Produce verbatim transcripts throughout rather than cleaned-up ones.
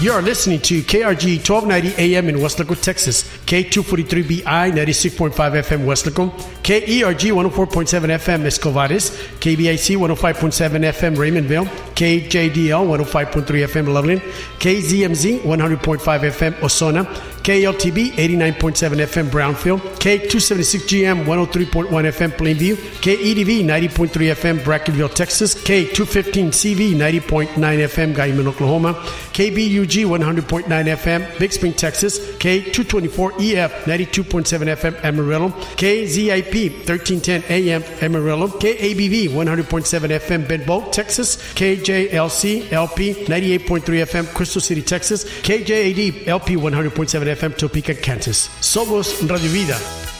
You are listening to K R G twelve ninety A M in Weslaco, Texas, K two forty-three B I ninety-six point five F M Weslaco, K E R G one oh four point seven F M Escovares, K B I C one oh five point seven F M Raymondville, K J D L one oh five point three F M Loveland, K Z M Z one hundred point five F M Ozona, K L T B eighty-nine point seven F M Brownfield, K two seventy-six G M one oh three point one F M Plainview, K E D V ninety point three F M Brackenville, Texas, K two fifteen C V ninety point nine F M Guyman, Oklahoma, K B U G one hundred point nine F M Big Spring, Texas, K two twenty-four E F ninety-two point seven F M Amarillo, K Z I P thirteen ten A M Amarillo, K A B V one hundred point seven F M Benbow, Texas, K J L C L P ninety-eight point three F M Crystal City, Texas, K J A D L P one hundred point seven F M Topeka, Kansas. Somos Radio Vida.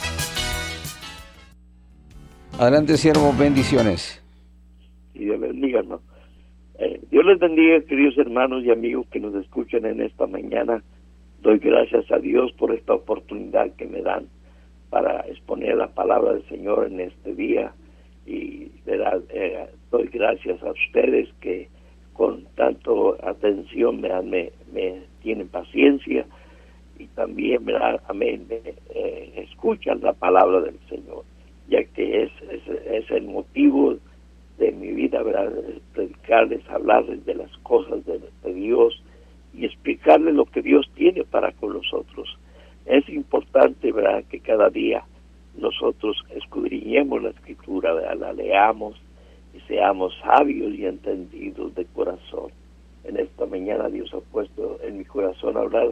Adelante, siervo, bendiciones. Y Dios les bendiga, ¿no? Eh, Dios les bendiga, queridos hermanos y amigos que nos escuchan en esta mañana. Doy gracias a Dios por esta oportunidad que me dan para exponer la palabra del Señor en este día. Y ¿verdad? Eh, doy gracias a ustedes que con tanto atención me, me, me tienen paciencia y también ¿verdad? Amén, me, eh, escuchan la palabra del Señor, ya que es, es, es el motivo de mi vida, ¿verdad? Predicarles, hablarles de las cosas de, de Dios y explicarles lo que Dios tiene para con nosotros. Es importante, ¿verdad?, que cada día nosotros escudriñemos la Escritura, ¿verdad?, la leamos y seamos sabios y entendidos de corazón. En esta mañana Dios ha puesto en mi corazón hablar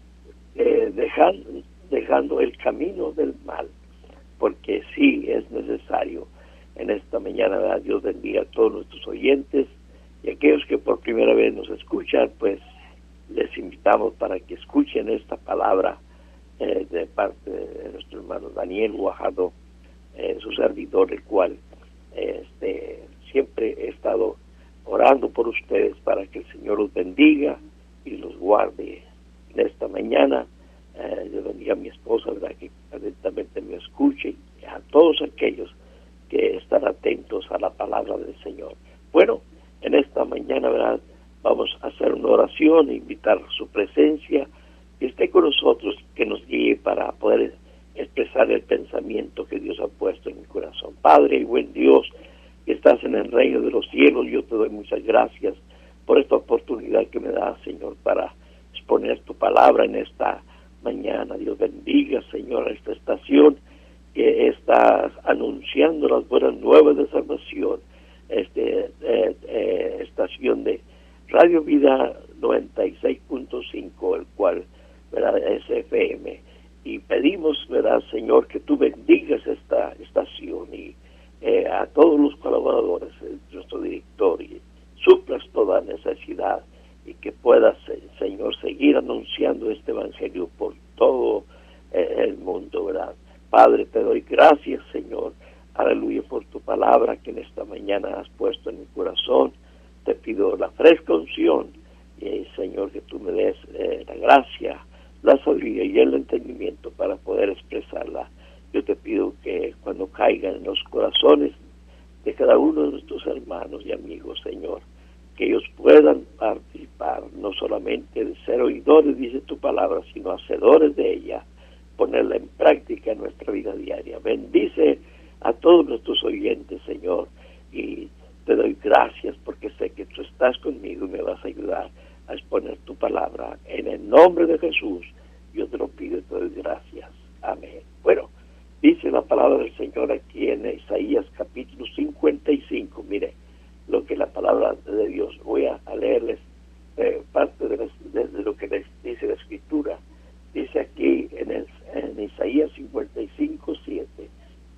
eh, dejando, dejando el camino del mal, porque sí es necesario. En esta mañana, ¿verdad?, Dios bendiga a todos nuestros oyentes y aquellos que por primera vez nos escuchan, pues les invitamos para que escuchen esta palabra eh, de parte de nuestro hermano Daniel Guajardo, eh, su servidor, el cual eh, este, siempre he estado orando por ustedes para que el Señor los bendiga y los guarde. En esta mañana, eh, yo bendiga a mi esposa, ¿verdad?, que atentamente me escuche, y a todos aquellos que están atentos a la palabra del Señor. Bueno, en esta mañana, ¿verdad?, vamos a hacer una oración e invitar su presencia, que esté con nosotros, que nos guíe para poder expresar el pensamiento que Dios ha puesto en mi corazón. Padre y buen Dios, que estás en el reino de los cielos, yo te doy muchas gracias por esta oportunidad que me das, Señor, para exponer tu palabra en esta mañana. Dios bendiga, Señor, a esta estación que está anunciando las buenas nuevas de salvación, este eh, eh, estación de Radio Vida noventa y seis punto cinco, el cual, ¿verdad?, es F M, y pedimos, ¿verdad, Señor, que tú bendigas esta estación y eh, a todos los colaboradores, eh, nuestro director, y suplas toda necesidad y que puedas, eh, Señor, seguir anunciando este evangelio por todo eh, el mundo, ¿verdad? Padre, te doy gracias, Señor, aleluya, por tu palabra que en esta mañana has puesto en mi corazón. Te pido la fresca unción y, Señor, que tú me des eh, la gracia, la sabiduría y el entendimiento para poder expresarla. Yo te pido que cuando caigan en los corazones de cada uno de nuestros hermanos y amigos, Señor, que ellos puedan participar, no solamente de ser oidores, dice tu palabra, sino hacedores de ella, ponerla en práctica en nuestra vida diaria. Bendice a todos nuestros oyentes, Señor, y te doy gracias porque sé que tú estás conmigo y me vas a ayudar a exponer tu palabra. En el nombre de Jesús, yo te lo pido y te doy gracias. Amén. Bueno, dice la palabra del Señor aquí en Isaías capítulo cincuenta y cinco. Mire lo que la palabra de Dios, voy a, a leerles eh, parte de, las, de, de lo que les dice la Escritura. Dice aquí en, el, en Isaías cincuenta y cinco, siete,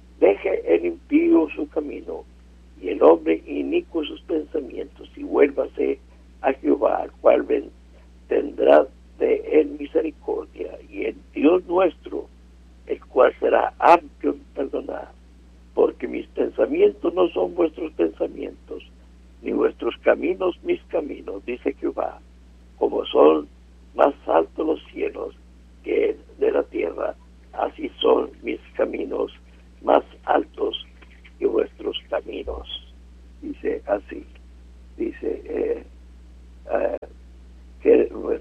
deje el impío su camino y el hombre inicuo sus pensamientos, y vuélvase a Jehová, al cual ven, tendrá de él misericordia, y el Dios nuestro, el cual será amplio en perdonar, porque mis pensamientos no son vuestros pensamientos, ni vuestros caminos mis caminos, dice Jehová. Como son más altos los cielos que de la tierra, así son mis caminos más altos que vuestros caminos. Dice así, dice eh, eh, que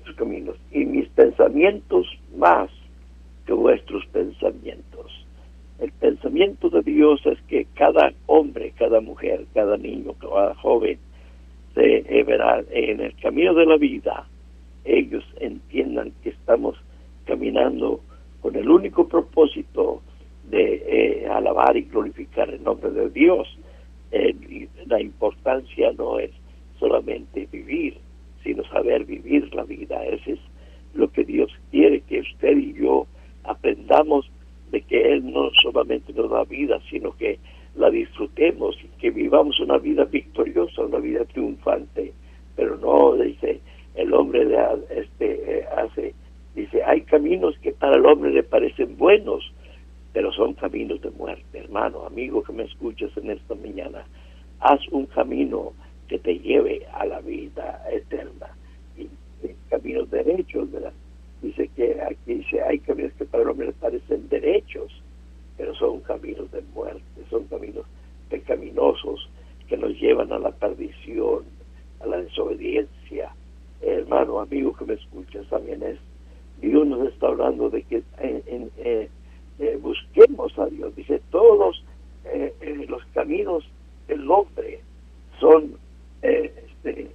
vuestros caminos y mis pensamientos más que vuestros pensamientos. El pensamiento de Dios es que cada hombre, cada mujer, cada niño, cada joven se eh, verá en el camino de la vida. Ellos entiendan que estamos caminando con el único propósito de eh, alabar y glorificar el nombre de Dios. Eh, la importancia no es solamente vivir, sino saber vivir la vida. Ese es lo que Dios quiere, que usted y yo aprendamos de que Él no solamente nos da vida, sino que la disfrutemos y que vivamos una vida victoriosa, una vida triunfante. Pero no, dice, el hombre de, este, eh, hace, dice, hay caminos que para el hombre le parecen buenos, pero son caminos de muerte. Hermano, amigo que me escuchas en esta mañana, haz un camino que te lleve a la vida eterna. Y, y caminos derechos, ¿verdad? Dice que aquí dice, hay caminos que para el hombre le parecen derechos, pero son caminos de muerte, son caminos pecaminosos que nos llevan a la perdición, a la desobediencia. Hermano, amigo que me escuchas, también es, Dios nos está hablando de que en, en, eh, eh, busquemos a Dios. Dice, todos eh, eh, los caminos del hombre son eh, este,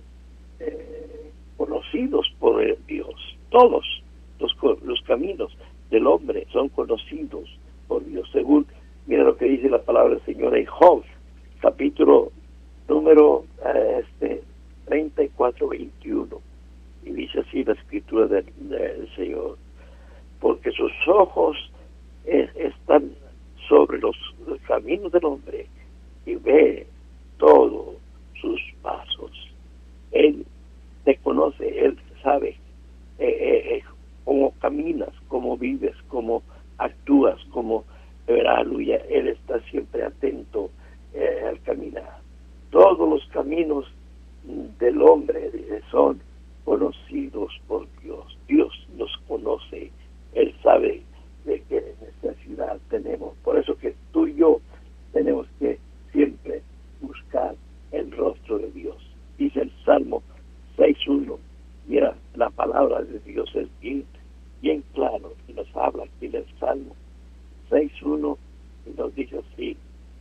eh, conocidos por el Dios. Todos los, los caminos del hombre son conocidos por Dios. Según, mira lo que dice la palabra del Señor en Job, capítulo número eh, este, treinta y cuatro, veintiuno. Y dice así la escritura del, del Señor: porque sus ojos eh, están sobre los, los caminos del hombre y ve todos sus pasos. Él te conoce, Él sabe eh, eh, cómo caminas, cómo vives, cómo actúas, cómo, aleluya, Él está siempre atento eh, al caminar. Todos los caminos del hombre, dice, son conocidos por Dios. Dios nos conoce, Él sabe de qué necesidad tenemos. Por eso que tú y yo tenemos que siempre buscar el rostro de Dios. Dice el Salmo seis uno. Mira, la palabra de Dios es bien, bien claro, y nos habla aquí del Salmo seis uno, y nos dice así,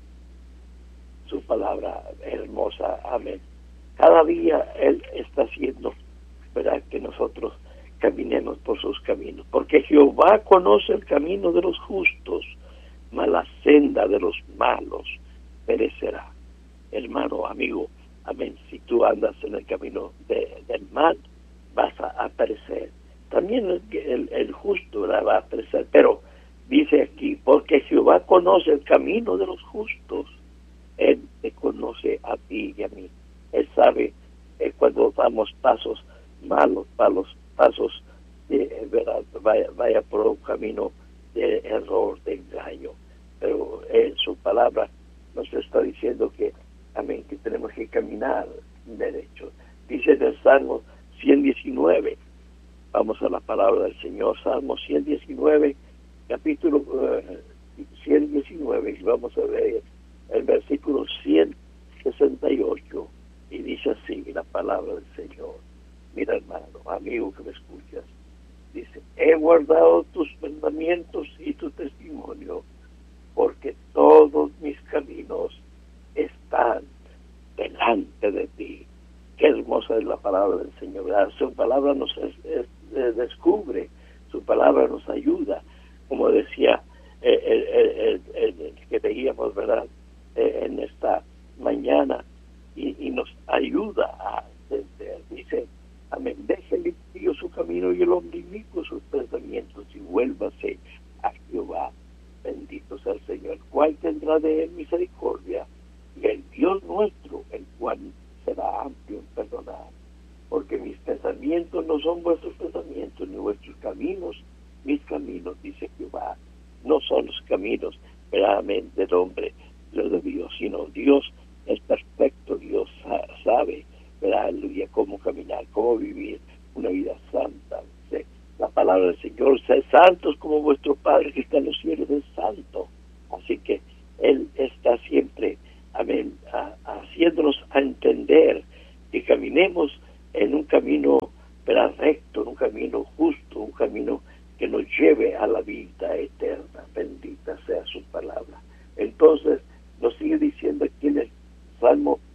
su palabra hermosa, amén. Cada día Él está haciendo, ¿verdad?, que nosotros caminemos por sus caminos, porque Jehová conoce el camino de los justos, mas la senda de los malos perecerá. Hermano, amigo, amén, si tú andas en el camino de, del mal, vas a, a perecer. También el, el, el justo, ¿verdad?, va a perecer, pero dice aquí, porque Jehová conoce el camino de los justos, Él te conoce a ti y a mí. Él sabe eh, cuando damos pasos malos, palos, pasos, eh, ¿verdad?, vaya, vaya por un camino de error, de engaño. Pero en su palabra nos está diciendo que, amén, que tenemos que caminar derecho. Dice en el Salmo ciento diecinueve, vamos a la palabra del Señor, Salmo ciento diecinueve, capítulo uh, ciento diecinueve, y vamos a ver el versículo ciento sesenta y ocho, y dice así la palabra del Señor. Mira, hermano, amigo que me escuchas, dice, he guardado tus mandamientos y tu testimonio, porque todos mis caminos están delante de ti. Qué hermosa es la palabra del Señor, ¿verdad? Su palabra nos es, es, es, descubre, su palabra nos ayuda, como decía eh, el, el, el, el que veíamos, ¿verdad?, eh, en esta mañana, y, y nos ayuda a entender. Dice, amén, deje el impío su camino y el hombre inicuo sus pensamientos, y vuélvase a Jehová. Bendito sea el Señor, el cual tendrá de él misericordia, y el Dios nuestro, el cual será amplio en perdonar. Porque mis pensamientos no son vuestros pensamientos, ni vuestros caminos mis caminos, dice Jehová. No son los caminos verdaderamente del hombre, los de Dios, sino Dios es perfecto. Dios sabe, ¿verdad?, aleluya, cómo caminar, cómo vivir una vida santa. Dice la palabra del Señor, sed santos como vuestro Padre que está en los cielos es santo. Así que Él está siempre, amén, a, a haciéndonos a entender que caminemos en un camino ¿verdad? Recto, un camino justo, un camino que nos lleve a la vida eterna. Bendita sea su palabra. Entonces, nos sigue diciendo aquí en el Salmo